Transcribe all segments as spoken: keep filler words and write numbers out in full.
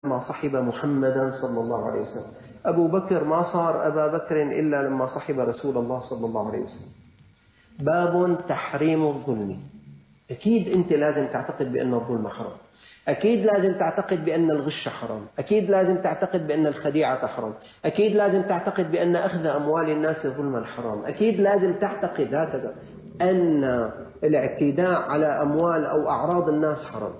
ما صحب محمدا صلى الله عليه وسلم. أبو بكر ما صار أبا بكر إلا لما صحب رسول الله صلى الله عليه وسلم. باب تحريم الظلم. أكيد أنت لازم تعتقد بأن الظلم حرام، أكيد لازم تعتقد بأن الغش حرام، أكيد لازم تعتقد بأن الخديعة حرام، أكيد لازم تعتقد بأن أخذ أموال الناس ظلما حرام، أكيد لازم تعتقد هكذا أن الاعتداء على أموال أو أعراض الناس حرام.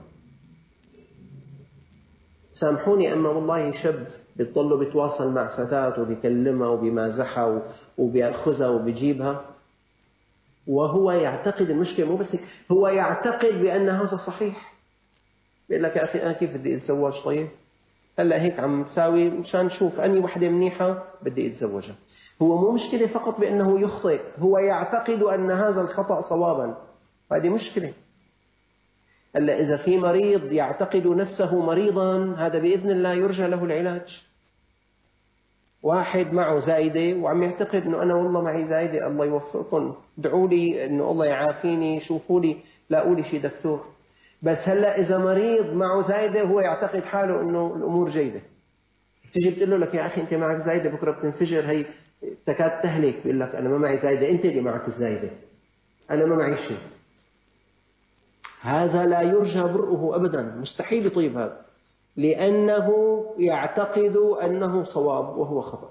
سامحوني أما والله شاب بيضل بيتواصل مع فتاة وبيكلمها وبيمازحها وبيأخذها وبيجيبها وهو يعتقد المشكلة مو بس هو يعتقد بأن هذا صحيح. بيقول لك يا أخي أنا كيف بدي أتزوج؟ طيب هلا هيك عم ساوي مشان نشوف أني وحدة منيحة بدي أتزوجها. هو مو مشكلة فقط بأنه يخطئ، هو يعتقد أن هذا الخطأ صوابا، هذه مشكلة. هلا إذا في مريض يعتقد نفسه مريضا هذا بإذن الله يرجى له العلاج. واحد معه زايدة وعم يعتقد أنه أنا والله معي زايدة، الله يوفقكم، ادعوا لي أنه الله يعافيني، شوفوا لي لاقوا لي شي دكتور. بس هلا إذا مريض معه زايدة هو يعتقد حاله أنه الأمور جيدة، تيجي بتقول له لك يا أخي أنت معك زايدة بكرة بتنفجر، هي تكاد تهلك. بيقول لك أنا ما معي زايدة، أنت اللي معك الزايدة، أنا ما معي شيء. هذا لا يرجى برؤه أبدا، مستحيل يطيب هذا، لأنه يعتقد أنه صواب وهو خطأ.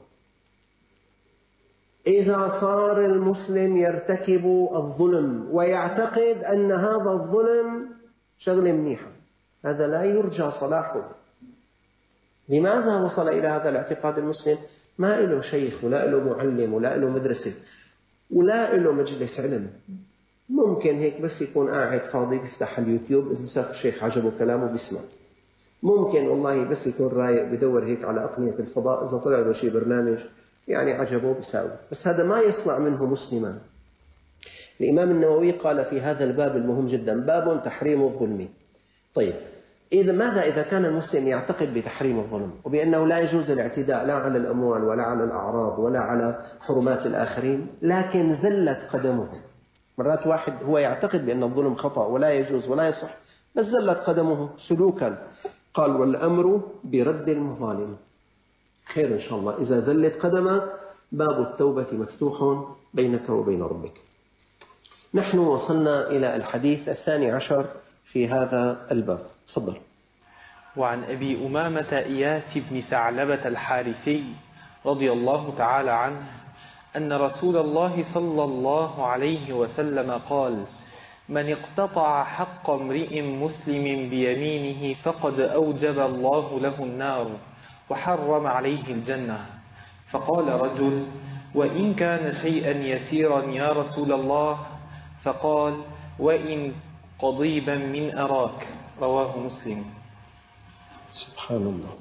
إذا صار المسلم يرتكب الظلم ويعتقد أن هذا الظلم شغلة منيحة، هذا لا يرجى صلاحه. لماذا وصل إلى هذا الاعتقاد المسلم؟ ما له شيخ ولا له معلم ولا له مدرسة ولا له مجلس علم. ممكن هيك بس يكون قاعد فاضي بيفتح اليوتيوب، إذا شاف الشيخ عجبه كلامه بيسمع. ممكن والله بس يكون رايق بدور هيك على أقنية الفضاء، إذا طلع له شيء برنامج يعني عجبه بيساوي، بس هذا ما يصنع منه مسلما. الإمام النووي قال في هذا الباب المهم جدا باب تحريم الظلم. طيب إذا ماذا إذا كان المسلم يعتقد بتحريم الظلم وبأنه لا يجوز الاعتداء لا على الأموال ولا على الأعراض ولا على حرمات الآخرين، لكن زلت قدمه؟ مرات واحد هو يعتقد بأن الظلم خطأ ولا يجوز ولا يصح، بس زلت قدمه سلوكا. قال والأمر برد المظالم. خير إن شاء الله، إذا زلت قدمك باب التوبة مفتوح بينك وبين ربك. نحن وصلنا إلى الحديث الثاني عشر في هذا الباب. تفضل. وعن أبي أمامة إياس بن ثعلبة الحارثي رضي الله تعالى عنه أن رسول الله صلى الله عليه وسلم قال: من اقتطع حق امرئ مسلم بيمينه فقد أوجب الله له النار وحرم عليه الجنة. فقال رجل: وإن كان شيئا يسيرا يا رسول الله؟ فقال: وإن قضيبا من أراك. رواه مسلم. سبحان الله.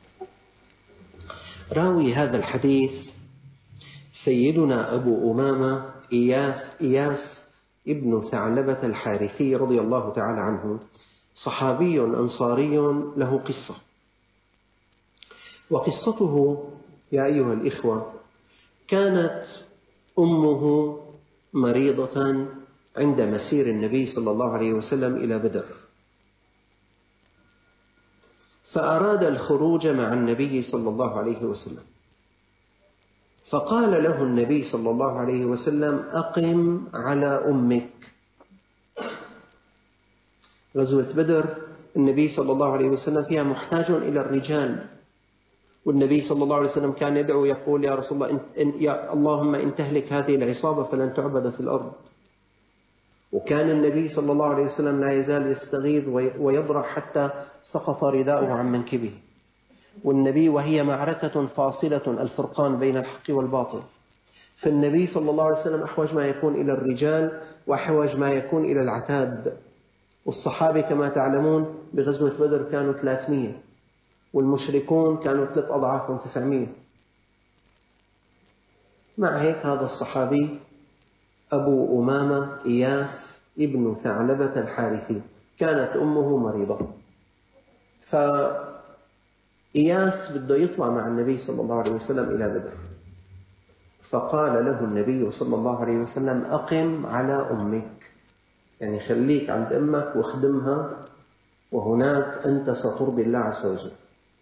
راوي هذا الحديث سيدنا أبو أمامة إياس, إياس ابن ثعلبة الحارثي رضي الله تعالى عنه، صحابي أنصاري له قصة. وقصته يا أيها الإخوة كانت أمه مريضة عند مسير النبي صلى الله عليه وسلم إلى بدر، فأراد الخروج مع النبي صلى الله عليه وسلم، فقال له النبي صلى الله عليه وسلم: أقم على أمك. غزوة بدر النبي صلى الله عليه وسلم فيها محتاج إلى الرجال، والنبي صلى الله عليه وسلم كان يدعو يقول: يا رسول الله إن يا اللهم إن تهلك هذه العصابة فلن تعبد في الأرض. وكان النبي صلى الله عليه وسلم لا يزال يستغيث ويضرع حتى سقط رداؤه عن منكبه. والنبي وهي معركة فاصلة، الفرقان بين الحق والباطل، فالنبي صلى الله عليه وسلم أحوج ما يكون إلى الرجال وأحوج ما يكون إلى العتاد. والصحابة كما تعلمون بغزوة بدر كانوا ثلاثمية والمشركون كانوا ثلاث أضعافهم تسعمية. مع هيك هذا الصحابي أبو أمامة إياس ابن ثعلبة الحارثي كانت أمه مريضة، فإياس بده يطلع مع النبي صلى الله عليه وسلم إلى بدر، فقال له النبي صلى الله عليه وسلم: أقم على أمك، يعني خليك عند أمك واخدمها، وهناك أنت سترضي الله عز وجل.